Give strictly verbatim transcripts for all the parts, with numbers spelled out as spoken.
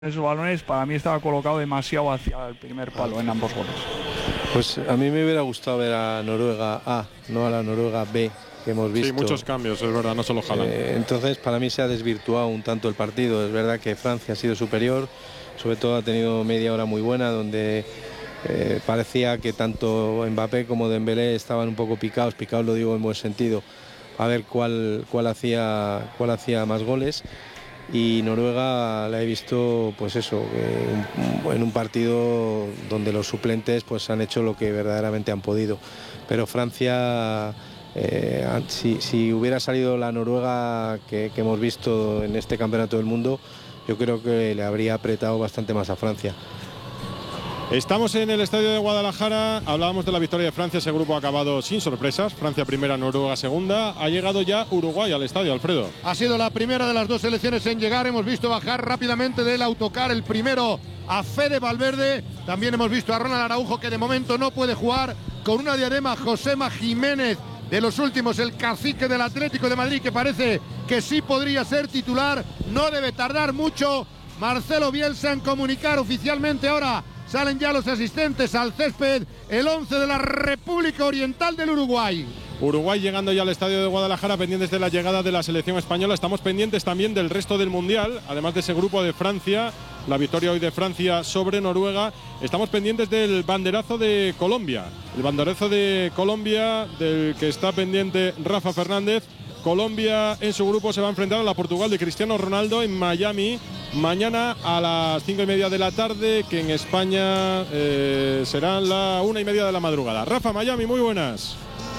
esos balones para mí estaba colocado demasiado hacia el primer palo en ambos goles. Pues a mí me hubiera gustado ver a Noruega A, no a la Noruega B que hemos visto. Sí, muchos cambios, es verdad, no solo Haaland. Eh, entonces para mí se ha desvirtuado un tanto el partido. Es verdad que Francia ha sido superior, sobre todo ha tenido media hora muy buena donde eh, parecía que tanto Mbappé como Dembélé estaban un poco picados, picados lo digo en buen sentido, a ver cuál, cuál, hacía, cuál hacía más goles. Y Noruega la he visto, pues eso, eh, en un partido donde los suplentes pues han hecho lo que verdaderamente han podido. Pero Francia, eh, si, si hubiera salido la Noruega que, que hemos visto en este campeonato del mundo, yo creo que le habría apretado bastante más a Francia. Estamos en el estadio de Guadalajara, hablábamos de la victoria de Francia, ese grupo ha acabado sin sorpresas, Francia primera, Noruega segunda, ha llegado ya Uruguay al estadio, Alfredo. Ha sido la primera de las dos selecciones en llegar, hemos visto bajar rápidamente del autocar el primero a Fede Valverde, también hemos visto a Ronald Araujo que de momento no puede jugar, con una diadema Josema Jiménez de los últimos, el cacique del Atlético de Madrid que parece que sí podría ser titular, no debe tardar mucho, Marcelo Bielsa en comunicar oficialmente ahora. Salen ya los asistentes al césped, el once de la República Oriental del Uruguay. Uruguay llegando ya al estadio de Guadalajara, pendientes de la llegada de la selección española. Estamos pendientes también del resto del Mundial, además de ese grupo de Francia, la victoria hoy de Francia sobre Noruega. Estamos pendientes del banderazo de Colombia, el banderazo de Colombia del que está pendiente Rafa Fernández. Colombia en su grupo se va a enfrentar a la Portugal de Cristiano Ronaldo en Miami mañana a las cinco y media de la tarde, que en España eh, serán la una y media de la madrugada. Rafa, Miami, muy buenas.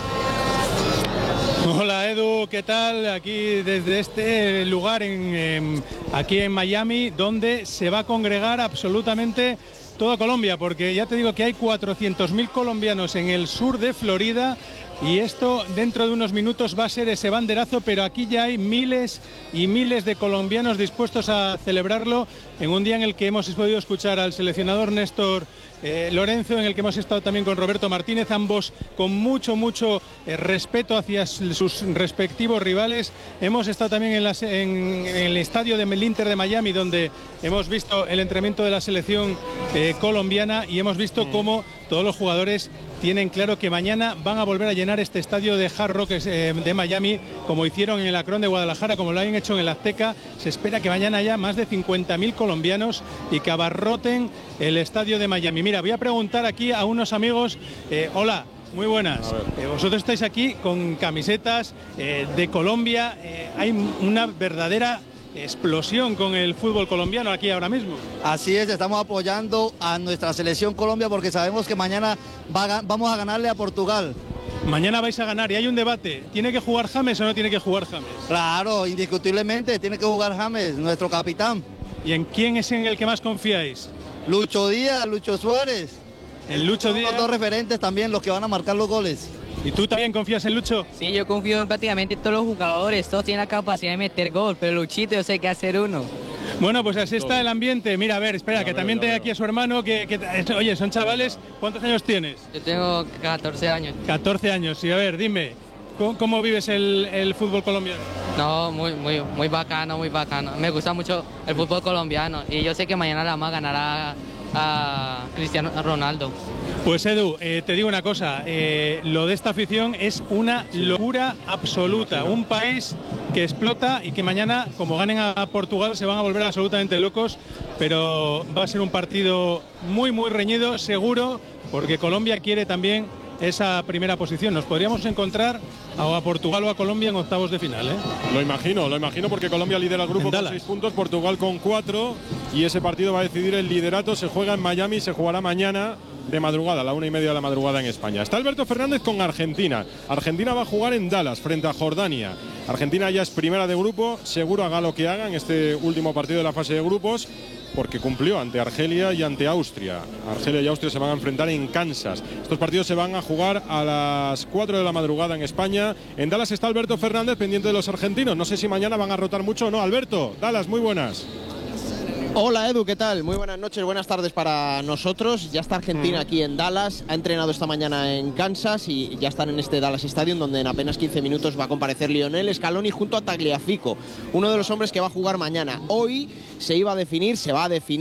Hola Edu, ¿qué tal? Aquí desde este lugar en, en, aquí en Miami, donde se va a congregar absolutamente toda Colombia, porque ya te digo que hay cuatrocientos mil colombianos en el sur de Florida. Y esto dentro de unos minutos va a ser ese banderazo, pero aquí ya hay miles y miles de colombianos dispuestos a celebrarlo en un día en el que hemos podido escuchar al seleccionador Néstor eh, Lorenzo, en el que hemos estado también con Roberto Martínez, ambos con mucho, mucho eh, respeto hacia sus respectivos rivales. Hemos estado también en, las, en, en el estadio del Inter de Miami, donde hemos visto el entrenamiento de la selección eh, colombiana y hemos visto cómo todos los jugadores tienen claro que mañana van a volver a llenar este estadio de Hard Rock eh, de Miami, como hicieron en el Akron de Guadalajara, como lo han hecho en el Azteca. Se espera que mañana haya más de cincuenta mil colombianos y que abarroten el estadio de Miami. Mira, voy a preguntar aquí a unos amigos. Eh, hola, muy buenas. Eh, vosotros estáis aquí con camisetas eh, de Colombia. Eh, hay una verdadera explosión con el fútbol colombiano aquí ahora mismo. Así es, estamos apoyando a nuestra selección Colombia porque sabemos que mañana va, vamos a ganarle a Portugal. Mañana vais a ganar y hay un debate, ¿tiene que jugar James o no tiene que jugar James? Claro, indiscutiblemente tiene que jugar James, nuestro capitán. ¿Y en quién es en el que más confiáis? Lucho Díaz, Lucho Suárez. El Lucho Díaz. Son los dos referentes también los que van a marcar los goles. ¿Y tú también confías en Lucho? Sí, yo confío en prácticamente todos los jugadores, todos tienen la capacidad de meter gol, pero Luchito yo sé que hacer uno. Bueno, pues así está el ambiente. Mira, a ver, espera, que también tengo aquí a su hermano, que, que, oye, son chavales, ¿cuántos años tienes? Yo tengo catorce años. catorce años, y a ver, dime, ¿cómo, cómo vives el, el fútbol colombiano? No, muy, muy, muy bacano, muy bacano. Me gusta mucho el fútbol colombiano y yo sé que mañana la vamos a ganar a, a Cristiano Ronaldo. Pues Edu, eh, te digo una cosa, eh, lo de esta afición es una locura absoluta, un país que explota y que mañana, como ganen a Portugal, se van a volver absolutamente locos, pero va a ser un partido muy, muy reñido, seguro, porque Colombia quiere también esa primera posición. Nos podríamos encontrar a Portugal o a Colombia en octavos de final, ¿eh? Lo imagino, lo imagino porque Colombia lidera el grupo con seis puntos, Portugal con cuatro y ese partido va a decidir el liderato. Se juega en Miami, se jugará mañana de madrugada, a la una y media de la madrugada en España. Está Alberto Fernández con Argentina. Argentina va a jugar en Dallas frente a Jordania. Argentina ya es primera de grupo, seguro haga lo que haga en este último partido de la fase de grupos, porque cumplió ante Argelia y ante Austria. Argelia y Austria se van a enfrentar en Kansas. Estos partidos se van a jugar a las cuatro de la madrugada en España. En Dallas está Alberto Fernández pendiente de los argentinos. No sé si mañana van a rotar mucho o no. Alberto, Dallas, muy buenas. Hola Edu, ¿qué tal? Muy buenas noches, buenas tardes para nosotros. Ya está Argentina aquí en Dallas, ha entrenado esta mañana en Kansas y ya están en este Dallas Stadium, donde en apenas quince minutos va a comparecer Lionel Scaloni junto a Tagliafico, uno de los hombres que va a jugar mañana. Hoy se iba a definir, se va a definir